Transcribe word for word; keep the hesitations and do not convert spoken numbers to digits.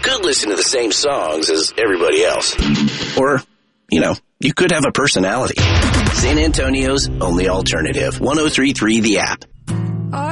could listen to the same songs as everybody else. Or, you know, you could have a personality. San Antonio's only alternative. one oh three point three The App.